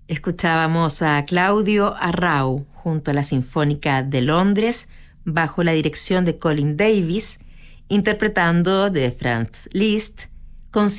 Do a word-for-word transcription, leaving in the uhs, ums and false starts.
Escuchábamos a Claudio Arrau junto a la Sinfónica de Londres bajo la dirección de Colin Davis, interpretando de Franz Liszt,